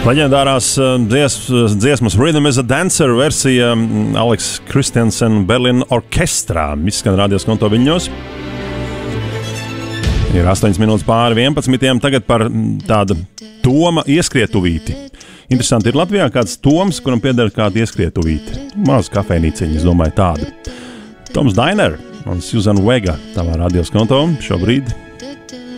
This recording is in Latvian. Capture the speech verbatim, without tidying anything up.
Leģendārās dzies, dziesmas Rhythm is a Dancer versija Alex Christensen Berlin orkestrā. Izskan radios konto viņos. Ir astoņas minūtes pāri vienpadsmitiem. Tagad par tādu Toma ieskrietuvīti. Interesanti, ir Latvijā kāds Toms, kuram pieder kāda ieskrietuvīte. Maz kafejnīciņa, es domāju tādu. Toms Dainer un Susan Vega tavā radios konto šobrīd